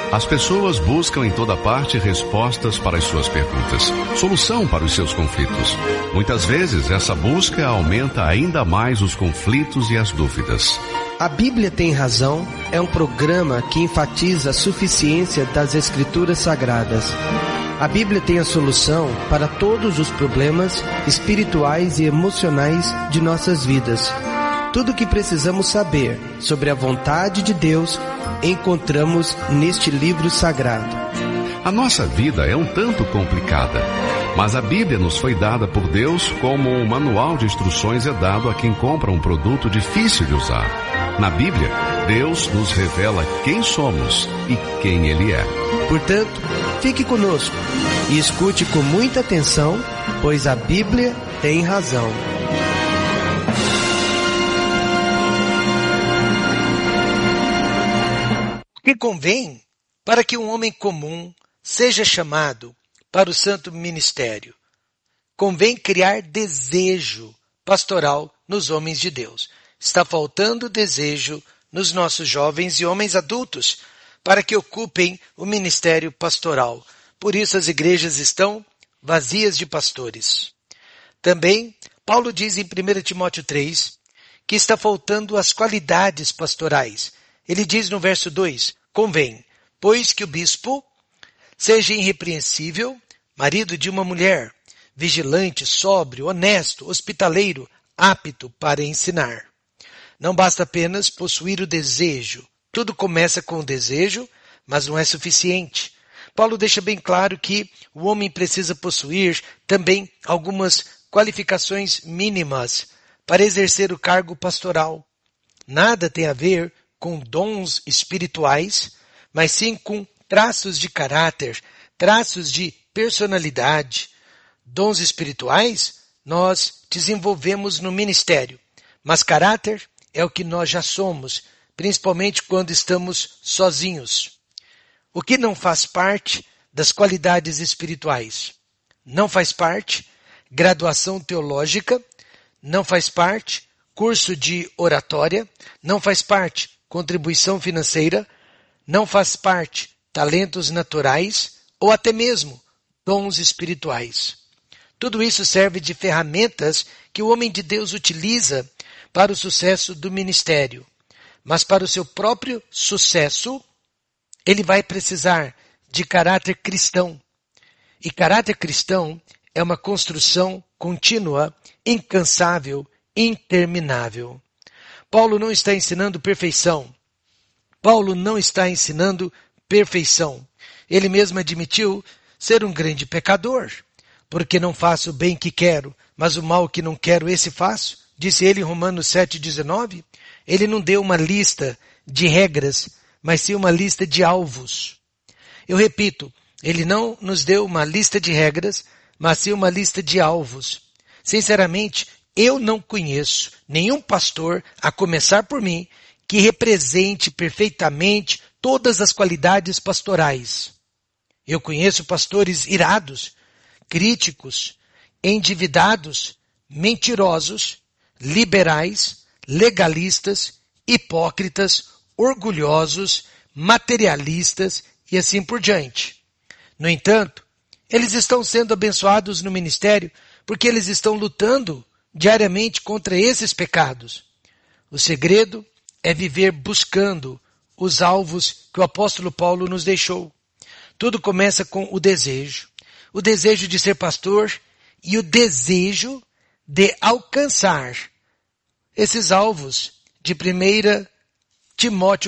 As pessoas buscam em toda parte respostas para as suas perguntas, solução para os seus conflitos. Muitas vezes, essa busca aumenta ainda mais os conflitos e as dúvidas. A Bíblia Tem Razão é um programa que enfatiza a suficiência das Escrituras Sagradas. A Bíblia tem a solução para todos os problemas espirituais e emocionais de nossas vidas. Tudo o que precisamos saber sobre a vontade de Deus encontramos neste livro sagrado. A nossa vida é um tanto complicada, mas a Bíblia nos foi dada por Deus como um manual de instruções é dado a quem compra um produto difícil de usar. Na Bíblia, Deus nos revela quem somos e quem Ele é. Portanto, fique conosco e escute com muita atenção, pois a Bíblia tem razão. Que convém para que um homem comum seja chamado para o santo ministério? Convém criar desejo pastoral nos homens de Deus. Está faltando desejo nos nossos jovens e homens adultos para que ocupem o ministério pastoral. Por isso as igrejas estão vazias de pastores. Também, Paulo diz em 1 Timóteo 3 que está faltando as qualidades pastorais. Ele diz no verso 2, convém, pois que o bispo seja irrepreensível, marido de uma mulher, vigilante, sóbrio, honesto, hospitaleiro, apto para ensinar. Não basta apenas possuir o desejo. Tudo começa com o desejo, mas não é suficiente. Paulo deixa bem claro que o homem precisa possuir também algumas qualificações mínimas para exercer o cargo pastoral. Nada tem a ver com dons espirituais, mas sim com traços de caráter, traços de personalidade. Dons espirituais nós desenvolvemos no ministério, mas caráter é o que nós já somos, principalmente quando estamos sozinhos. O que não faz parte das qualidades espirituais? Não faz parte graduação teológica, não faz parte curso de oratória, não faz parte contribuição financeira, não faz parte talentos naturais ou até mesmo dons espirituais. Tudo isso serve de ferramentas que o homem de Deus utiliza para o sucesso do ministério. Mas para o seu próprio sucesso, ele vai precisar de caráter cristão. E caráter cristão é uma construção contínua, incansável, interminável. Paulo não está ensinando perfeição. Paulo não está ensinando perfeição. Ele mesmo admitiu ser um grande pecador. Porque não faço o bem que quero, mas o mal que não quero, esse faço. Disse ele em Romanos 7,19. Ele não deu uma lista de regras, mas sim uma lista de alvos. Eu repito, ele não nos deu uma lista de regras, mas sim uma lista de alvos. Sinceramente, eu não conheço nenhum pastor, a começar por mim, que represente perfeitamente todas as qualidades pastorais. Eu conheço pastores irados, críticos, endividados, mentirosos, liberais, legalistas, hipócritas, orgulhosos, materialistas e assim por diante. No entanto, eles estão sendo abençoados no ministério porque eles estão lutando diariamente contra esses pecados. O segredo é viver buscando os alvos que o apóstolo Paulo nos deixou. Tudo começa com o desejo de ser pastor e o desejo de alcançar esses alvos de 1 Timóteo